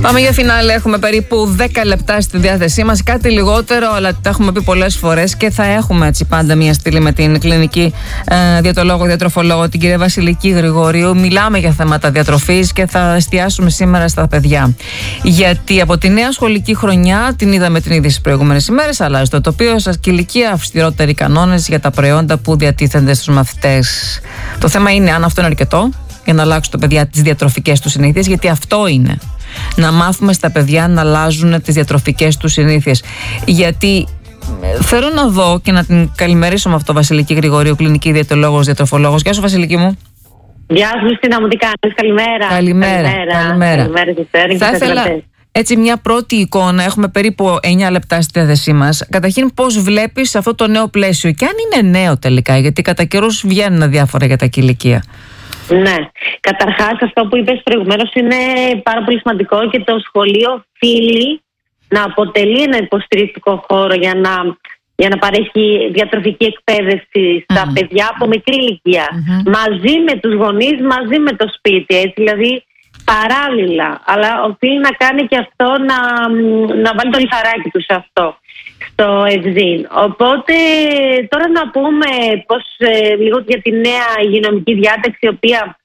Πάμε για φινάλε. Έχουμε περίπου 10 λεπτά στη διάθεσή μας. Κάτι λιγότερο, αλλά τα έχουμε πει πολλές φορές και θα έχουμε έτσι πάντα μία στήλη με την κλινική διατροφολόγο, την κυρία Βασιλική Γρηγορίου. Μιλάμε για θέματα διατροφής και θα εστιάσουμε σήμερα στα παιδιά. Γιατί από τη νέα σχολική χρονιά, την είδαμε την είδηση τις προηγούμενες ημέρες, αλλάζει το τοπίο σας και ηλικία, αυστηρότεροι κανόνες για τα προϊόντα που διατίθενται στους μαθητές. Το θέμα είναι αν αυτό είναι αρκετό για να αλλάξουν τα παιδιά τις διατροφικές τους συνήθειες, γιατί αυτό είναι. Να μάθουμε στα παιδιά να αλλάζουν τις διατροφικές τους συνήθειες. Γιατί θέλω να δω και να την καλημερίσω με αυτό, Βασιλική Γρηγορίου, κλινική διαιτολόγος, διατροφολόγος. Γεια σου, Βασιλική μου. Γεια σου, Χριστίνα μου, τι κάνεις? Καλημέρα. Καλημέρα. Θα ήθελα έτσι μια πρώτη εικόνα, έχουμε περίπου 9 λεπτά στη διάθεσή μας. Καταρχήν, πώς βλέπεις αυτό το νέο πλαίσιο και αν είναι νέο τελικά, γιατί κατά καιρούς βγαίνουν διάφορα για τα ηλικία. Ναι, καταρχάς αυτό που είπες προηγουμένως είναι πάρα πολύ σημαντικό και το σχολείο οφείλει να αποτελεί ένα υποστηρικτικό χώρο για να παρέχει διατροφική εκπαίδευση στα παιδιά από μικρή ηλικία. Μαζί με τους γονείς, μαζί με το σπίτι, έτσι, δηλαδή παράλληλα. Αλλά οφείλει να κάνει και αυτό, να βάλει το λιθαράκι του σε αυτό, στο ευζήν. Οπότε τώρα να πούμε λίγο για τη νέα υγειονομική διάταξη, η οποία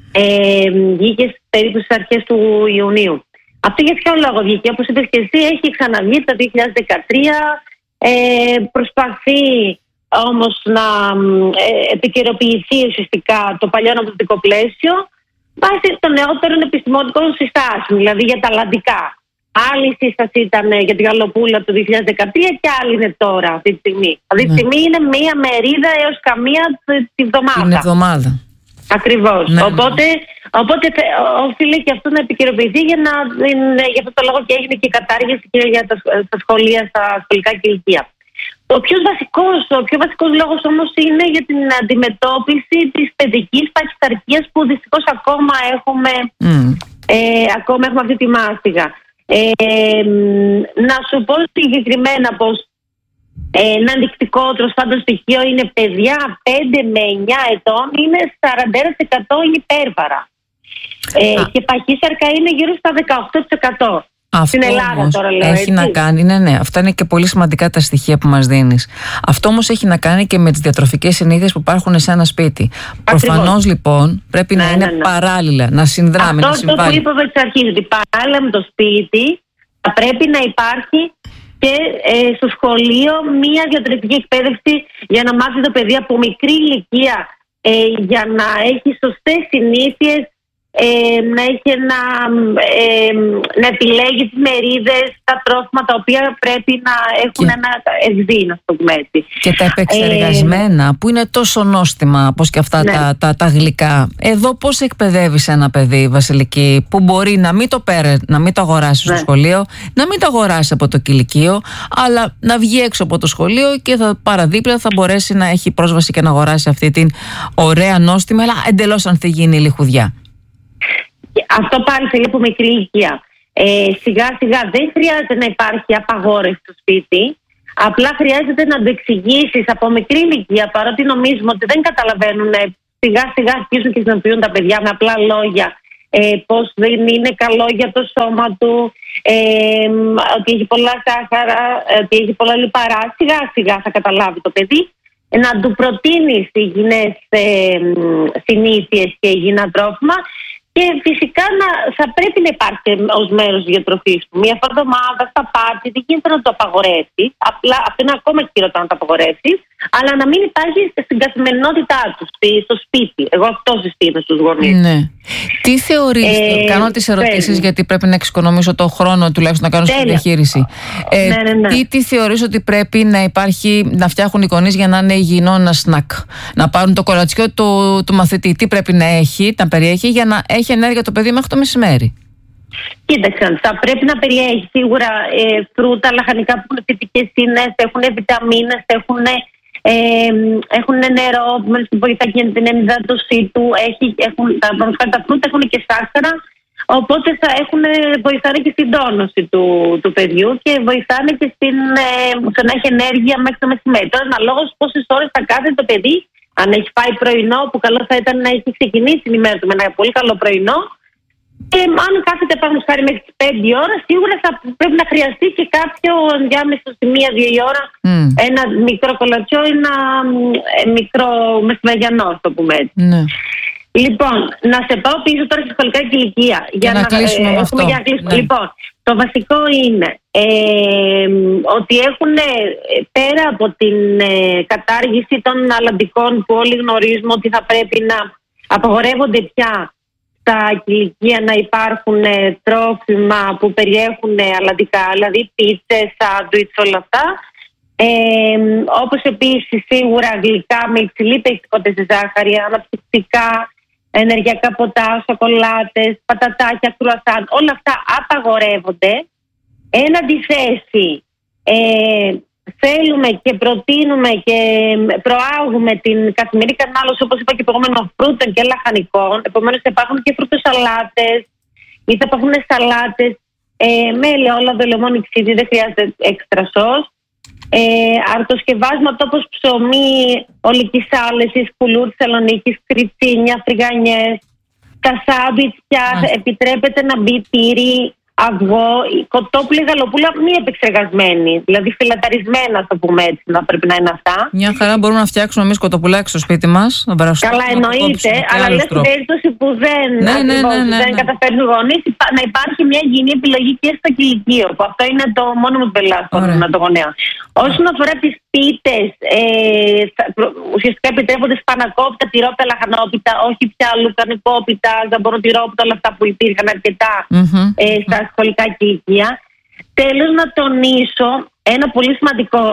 βγήκε περίπου στις αρχές του Ιουνίου. Αυτή για ποιο λόγο βγήκε? Όπως είπες και εσύ, έχει ξαναβγεί το 2013, προσπαθεί όμως να επικαιροποιηθεί ουσιαστικά το παλιό νομοθετικό πλαίσιο βάσει των νεότερων επιστημονικών συστάσεων, δηλαδή για τα αλλαντικά. Άλλη σύσταση ήταν για την γαλοπούλα το 2013 και άλλη είναι τώρα, αυτή τη στιγμή. Αυτή τη στιγμή είναι μία μερίδα έως καμία τη βδομάδα. Την εβδομάδα. Ακριβώς. Ναι. Οπότε οφείλει και αυτό να επικαιροποιηθεί για αυτό το λόγο και έγινε και η κατάργηση και για τα σχολεία, στα σχολικά και ηλικία. Ο πιο βασικός λόγος όμως είναι για την αντιμετώπιση της παιδικής παχυσαρκίας που δυστυχώς ακόμα έχουμε αυτή τη μάστιγα. Να σου πω συγκεκριμένα πως ένα ενδεικτικό πάντων στοιχείο είναι παιδιά 5 με 9 ετών είναι 41% υπέρβαρα. Και παχύσαρκα είναι γύρω στα 18%. Αυτό στην Ελλάδα όμως τώρα λέω, έχει έτσι να κάνει, ναι, αυτά είναι και πολύ σημαντικά τα στοιχεία που μας δίνεις. Αυτό όμως έχει να κάνει και με τις διατροφικές συνήθειες που υπάρχουν σε ένα σπίτι. Προφανώς λοιπόν πρέπει να είναι παράλληλα, να συνδράμε, να συμβάλλει. Αυτό που είπαμε εξ αρχής, ότι παράλληλα με το σπίτι θα πρέπει να υπάρχει και στο σχολείο μία διατροφική εκπαίδευση για να μάθει το παιδί από μικρή ηλικία για να έχει σωστές συνήθειες, να έχει να επιλέγει τις μερίδες, τα τρόφιμα τα οποία πρέπει να έχουν ένα ευζήν, να το πούμε έτσι. Και τα επεξεργασμένα που είναι τόσο νόστιμα όπως και αυτά τα γλυκά. Εδώ πώς εκπαιδεύεις ένα παιδί, Βασιλική, που μπορεί να μην το αγοράσει στο σχολείο, να μην το αγοράσει από το κηλικείο, αλλά να βγει έξω από το σχολείο και παραδίπλα θα μπορέσει να έχει πρόσβαση και να αγοράσει αυτή την ωραία νόστιμα, αλλά εντελώς ανθυγιεινή λιχουδιά. Αυτό πάλι θέλει από μικρή ηλικία. Σιγά σιγά δεν χρειάζεται να υπάρχει απαγόρευση στο σπίτι. Απλά χρειάζεται να το εξηγήσεις από μικρή ηλικία, παρότι νομίζουμε ότι δεν καταλαβαίνουν. Σιγά σιγά αρχίζουν και συνοποιούν τα παιδιά με απλά λόγια πως δεν είναι καλό για το σώμα του, ότι έχει πολλά σάχαρα, ότι έχει πολλά λιπαρά. Σιγά σιγά θα καταλάβει το παιδί. Να του προτείνεις υγιεινές συνήθειες και υγιεινά τρόφιμα. Και φυσικά θα πρέπει να υπάρχει ως μέρος της διατροφής του. Μία φορά εβδομάδα στα πάρτι δεν γίνεται να το απαγορεύσει. Απλά αυτό είναι ακόμα χειρότερο να το απαγορεύσει, αλλά να μην υπάρχει στην καθημερινότητά του, στο σπίτι. Εγώ αυτό συστήνω στους γονείς. Ναι. Τι θεωρείς, κάνω τις ερωτήσεις γιατί πρέπει να εξοικονομήσω το χρόνο τουλάχιστον να κάνω στη διαχείριση. Τι θεωρείς ότι πρέπει να υπάρχει, να φτιάχνουν οι γονείς για να είναι υγιεινό ένα σνακ? Να πάρουν το κορατσιό του μαθητή, τι πρέπει να περιέχει για να έχει ενέργεια το παιδί μέχρι το μεσημέρι? Κοίταξαν, θα πρέπει να περιέχει σίγουρα φρούτα, λαχανικά που έχουν θετικές ίνες, έχουν βιταμίνες, έχουν νερό που βοηθάει και την ενυδάτωσή του. Τα φρούτα έχουν και σάχαρα, οπότε βοηθάνε και στην τόνωση του παιδιού και βοηθάνε και στο να έχει ενέργεια μέχρι το μεσημέρι. Τώρα, αναλόγως πόσες ώρες θα κάθεται το παιδί, αν έχει φάει πρωινό, που καλό θα ήταν να έχει ξεκινήσει την ημέρα του με ένα πολύ καλό πρωινό, Αν κάθεται πάνω χάρη μέχρι τις 5 ώρα, σίγουρα θα πρέπει να χρειαστεί και κάποιο ενδιάμεσο στη 1-2 ώρα ένα μικρό κολατσιό ή ένα μικρό μεσημεριανό, το πούμε έτσι. Ναι. Λοιπόν, να σε πάω πίσω τώρα στη σχολικά ηλικία. Για να κλείσουμε με αυτό. Ναι. Λοιπόν, το βασικό είναι ότι έχουν πέρα από την κατάργηση των αλλαντικών που όλοι γνωρίζουμε ότι θα πρέπει να απαγορεύονται πια στα ηλικία να υπάρχουν τρόφιμα που περιέχουν αλλαντικά, δηλαδή πίτσες, σάντουιτς, όλα αυτά. Όπως επίσης σίγουρα γλυκά με υψηλή περιεκτικότητα στη ζάχαρη, αναψυκτικά, ενεργειακά ποτά, σοκολάτες, πατατάκια, κρουασάν, όλα αυτά απαγορεύονται. Εν αντιθέσει, θέλουμε και προτείνουμε και προάγουμε την καθημερινή κατανάλωση, όπως είπα και προηγουμένως, φρούτων και λαχανικών. Επομένως θα υπάρχουν και φρουτοσαλάτες ή θα υπάρχουν σαλάτες με ελαιόλαδο, λεμόνι, ξύδι, δεν χρειάζεται έξτρα σως. Αρτοσκευάσματα όπως ψωμί, ολικής άλεσης, κουλούρ, Θεσσαλονίκης, κριτσίνια, φρυγανιές. Τα σάντουιτς πια επιτρέπεται να μπει τύρι, αυγό, κοτόπουλα, γαλοπούλα μη επεξεργασμένη. Δηλαδή φιλαταρισμένα, το πούμε έτσι, να πρέπει να είναι αυτά. Μια χαρά μπορούμε να φτιάξουμε εμείς κοτοπουλάκι στο σπίτι μας. Καλά, εννοείται, αλλά λέω στην περίπτωση που δεν καταφέρνουν οι γονείς, να υπάρχει μια υγιεινή επιλογή και στο κηλικείο. Που αυτό είναι το μόνο που πελάτε το γονέα. Όσον αφορά τις πίτες, ουσιαστικά επιτρέπονται σπανακόπιτα, τυρόπιτα, λαχανόπιτα, όχι πια λουκανικόπιτα, ζαμποροτυρόπιτα, όλα αυτά που υπήρχαν αρκετά στα σχολικά κηλικεία. Τέλος, να τονίσω ένα πολύ σημαντικό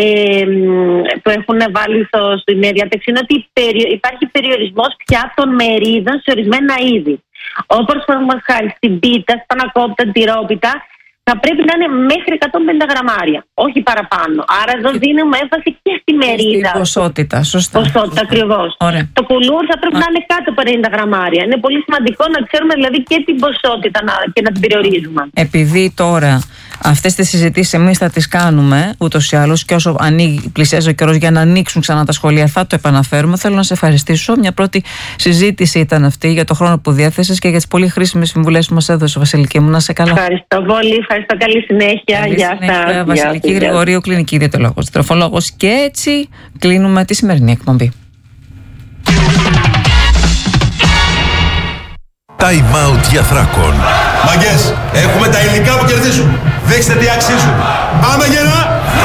που έχουν βάλει στην διάταξη, είναι ότι υπάρχει περιορισμός πια των μερίδων σε ορισμένα είδη. Όπως παραδείγματος χάρη στην πίτα, σπανακόπιτα, τυρόπιτα, θα πρέπει να είναι μέχρι 150 γραμμάρια, όχι παραπάνω. Άρα εδώ δίνουμε έμφαση και στη μερίδα. Στην ποσότητα, σωστά. Ποσότητα, ακριβώς. Το κουλούρ θα πρέπει να είναι κάτω από 50 γραμμάρια. Είναι πολύ σημαντικό να ξέρουμε δηλαδή και την ποσότητα και να την περιορίζουμε. Επειδή τώρα αυτές τις συζητήσεις εμείς θα τις κάνουμε ούτως ή άλλως, και όσο πλησιάζει ο καιρός για να ανοίξουν ξανά τα σχολεία θα το επαναφέρουμε. Θέλω να σε ευχαριστήσω. Μια πρώτη συζήτηση ήταν αυτή για το χρόνο που διέθεσες και για τις πολύ χρήσιμες συμβουλές που μας έδωσε, Βασιλική μου. Να σε καλά. Ευχαριστώ πολύ. Ευχαριστώ. Καλή συνέχεια. Γεια σας. Βασιλική Γρηγορίου, κλινική διαιτολόγος, τροφολόγος. Και έτσι κλείνουμε τη σημερινή εκπομπή. Time out για Θράκον. Μαγκές, έχουμε τα υλικά που κερδίζουν. Δείξτε τι αξίζουν. Πάμε γερά!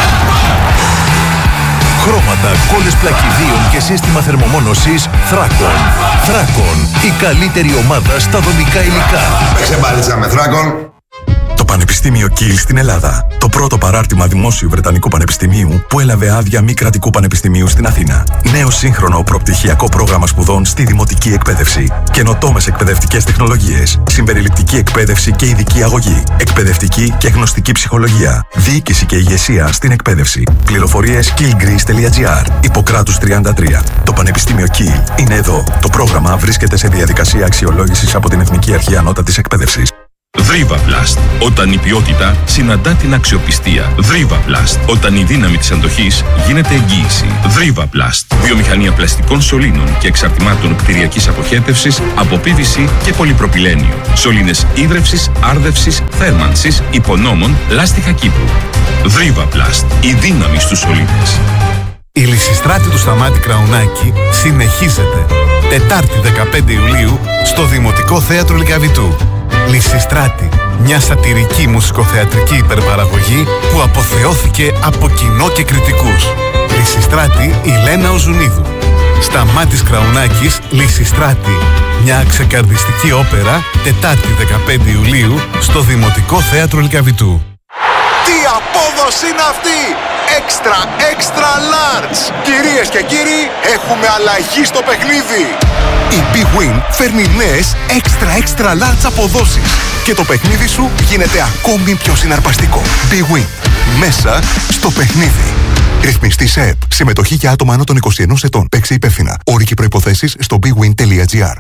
Χρώματα, κόλλες πλακιδίων και σύστημα θερμομόνωσης Θράκον. Θράκον, η καλύτερη ομάδα στα δομικά υλικά. Παίξε μπάλιτσα με Θράκον. Το Πανεπιστήμιο Κιλ στην Ελλάδα. Το πρώτο παράρτημα δημόσιου Βρετανικού Πανεπιστημίου που έλαβε άδεια μη κρατικού πανεπιστημίου στην Αθήνα. Νέο σύγχρονο προπτυχιακό πρόγραμμα σπουδών στη δημοτική εκπαίδευση. Καινοτόμες εκπαιδευτικές τεχνολογίες. Συμπεριληπτική εκπαίδευση και ειδική αγωγή. Εκπαιδευτική και γνωστική ψυχολογία. Διοίκηση και ηγεσία στην εκπαίδευση. Πληροφορίες killgreece.gr. Ιπποκράτους 33. Το Πανεπιστήμιο Κιλ είναι εδώ. Το πρόγραμμα βρίσκεται σε διαδικασία αξιολόγησης από την Εθνική Αρχή Ανώτατης Εκπαίδευσης. Δρύβαπλαστ. Όταν η ποιότητα συναντά την αξιοπιστία. Δρύβαπλαστ. Όταν η δύναμη της αντοχής γίνεται εγγύηση. Δρύβαπλαστ. Βιομηχανία πλαστικών σωλήνων και εξαρτημάτων κτηριακής αποχέτευσης από PVC και πολυπροπυλένιο. Σωλήνες ίδρευσης, άρδευσης, θέρμανσης, υπονόμων, λάστιχα κήπου. Δρύβαπλαστ. Η δύναμη στους σωλήνες. Η Λυσιστράτη του Σταμάτη Κραουνάκη συνεχίζεται. Τετάρτη 15 Ιουλίου στο Δημοτικό Θέατρο Λυκαβητού. Λυσιστράτη, μια σατιρική μουσικοθεατρική υπερπαραγωγή που αποθεώθηκε από κοινό και κριτικούς. Λυσιστράτη, η Λένα Οζουνίδου. Σταμάτης Κραουνάκης, Λυσιστράτη, μια ξεκαρδιστική όπερα, Τετάρτη 15 Ιουλίου στο Δημοτικό Θέατρο Λυκαβητού. Τι απόδοση είναι αυτή! Extra large! Κυρίες και κύριοι, έχουμε αλλαγή στο παιχνίδι! Η Big Win φέρνει νέες extra large αποδόσεις και το παιχνίδι σου γίνεται ακόμη πιο συναρπαστικό. Big Win. Μέσα στο παιχνίδι. Ρυθμιστή σε ΕΠ. Συμμετοχή για άτομα άνω των 21 ετών. Παίξε υπεύθυνα. Όροι και προϋποθέσεις στο bigwin.gr.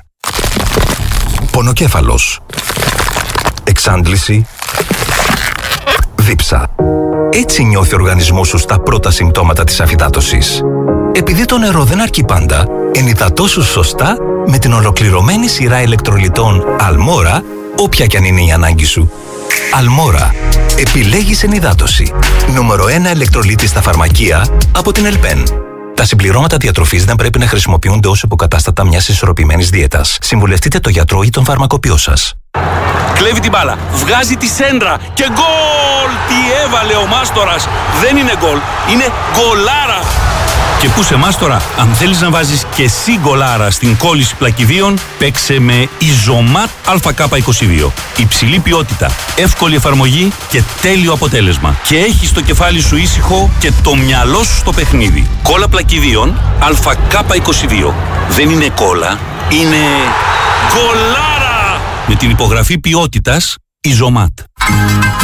Πονοκέφαλος. Εξάντληση. Δίψα. Έτσι νιώθει ο οργανισμός σου στα πρώτα συμπτώματα της αφυδάτωσης. Επειδή το νερό δεν αρκεί πάντα, ενυδατώσου σωστά με την ολοκληρωμένη σειρά ηλεκτρολιτών Αλμόρα, όποια κι αν είναι η ανάγκη σου. Αλμόρα. Επιλέγεις ενυδάτωση. Νούμερο 1 ηλεκτρολίτη στα φαρμακεία από την Ελπέν. Τα συμπληρώματα διατροφής δεν πρέπει να χρησιμοποιούνται ως υποκατάστατα μιας ισορροπημένης δίαιτας. Συμβουλευτείτε τον γιατρό ή τον φαρμακοποιό σας. Κλέβει την μπάλα, βγάζει τη σέντρα και γκολ! Τι έβαλε ο Μάστορας! Δεν είναι γκολ, είναι γκολάρα! Και πού σε Μάστορα, αν θέλεις να βάζεις και εσύ γκολάρα στην κόλληση πλακιδίων, παίξε με Ιζωμάτ ΑΚ22. Υψηλή ποιότητα, εύκολη εφαρμογή και τέλειο αποτέλεσμα. Και έχεις το κεφάλι σου ήσυχο και το μυαλό σου στο παιχνίδι. Κόλλα πλακιδίων ΑΚ22. Δεν είναι κόλλα, είναι γκολάρα! Με την υπογραφή ποιότητας Ιζωμάτ.